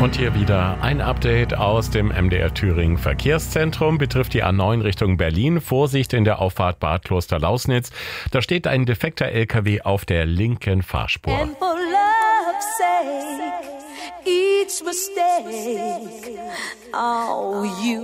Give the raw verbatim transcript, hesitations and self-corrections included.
Und hier wieder ein Update aus dem M D R Thüringen Verkehrszentrum, betrifft die A neun Richtung Berlin. Vorsicht in der Auffahrt Bad Kloster-Lausnitz. Da steht ein defekter L K W auf der linken Fahrspur. And for love's sake, each mistake, oh, you